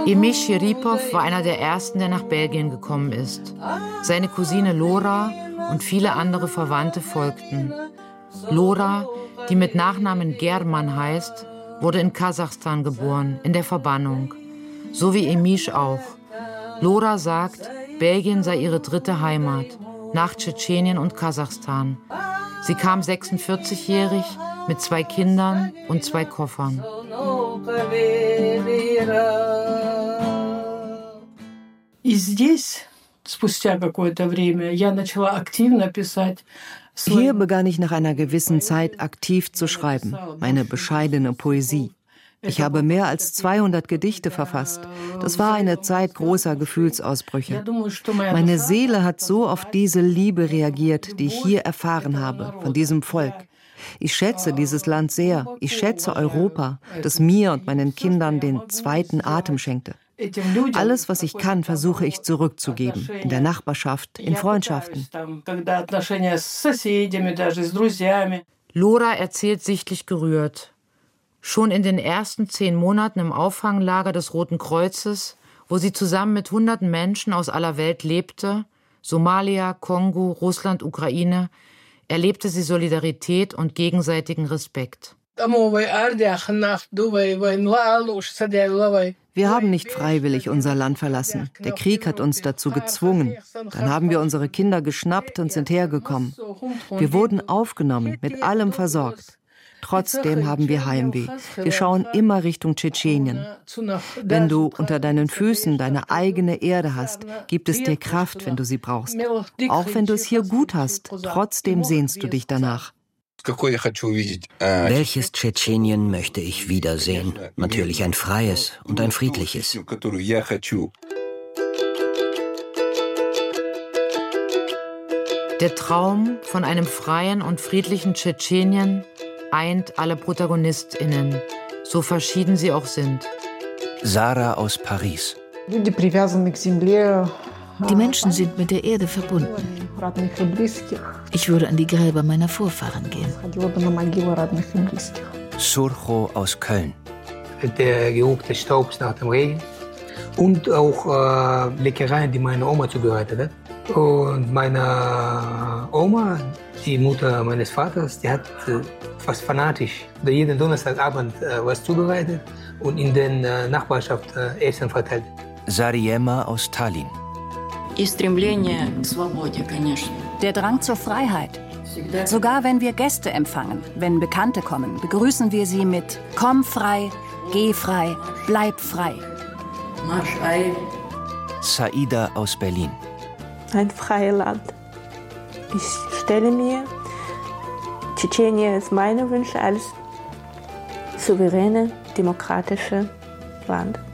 Emil Schiripov war einer der ersten, der nach Belgien gekommen ist. Seine Cousine Lora und viele andere Verwandte folgten. Lora, die mit Nachnamen German heißt, wurde in Kasachstan geboren, in der Verbannung. So wie Emisch auch. Lora sagt, Belgien sei ihre dritte Heimat, nach Tschetschenien und Kasachstan. Sie kam 46-jährig mit 2 Kindern und 2 Koffern. Hier begann ich nach einer gewissen Zeit aktiv zu schreiben, meine bescheidene Poesie. Ich habe mehr als 200 Gedichte verfasst. Das war eine Zeit großer Gefühlsausbrüche. Meine Seele hat so auf diese Liebe reagiert, die ich hier erfahren habe, von diesem Volk. Ich schätze dieses Land sehr. Ich schätze Europa, das mir und meinen Kindern den zweiten Atem schenkte. Alles, was ich kann, versuche ich zurückzugeben. In der Nachbarschaft, in Freundschaften. Lora erzählt sichtlich gerührt. Schon in den ersten 10 Monaten im Auffanglager des Roten Kreuzes, wo sie zusammen mit hunderten Menschen aus aller Welt lebte, Somalia, Kongo, Russland, Ukraine, erlebte sie Solidarität und gegenseitigen Respekt. Wir haben nicht freiwillig unser Land verlassen. Der Krieg hat uns dazu gezwungen. Dann haben wir unsere Kinder geschnappt und sind hergekommen. Wir wurden aufgenommen, mit allem versorgt. Trotzdem haben wir Heimweh. Wir schauen immer Richtung Tschetschenien. Wenn du unter deinen Füßen deine eigene Erde hast, gibt es dir Kraft, wenn du sie brauchst. Auch wenn du es hier gut hast, trotzdem sehnst du dich danach. Welches Tschetschenien möchte ich wiedersehen? Natürlich ein freies und ein friedliches. Der Traum von einem freien und friedlichen Tschetschenien eint alle ProtagonistInnen, so verschieden sie auch sind. Sarah aus Paris. Die Menschen sind mit der Erde verbunden. Ich würde an die Gräber meiner Vorfahren gehen. Surcho aus Köln. Der Geruch des Staubs nach dem Regen und auch Leckereien, die meine Oma zubereitet hat. Und meine Oma, die Mutter meines Vaters, die hat fast fanatisch jeden Donnerstagabend was zubereitet und in der Nachbarschaft Essen verteilt. Sariema aus Tallinn. Der Drang zur Freiheit. Sogar wenn wir Gäste empfangen, wenn Bekannte kommen, begrüßen wir sie mit Komm frei, geh frei, bleib frei. Saida aus Berlin. Ein freies Land. Ich stelle mir Tschetschenien als meine Wünsche als souveräne, demokratische Land.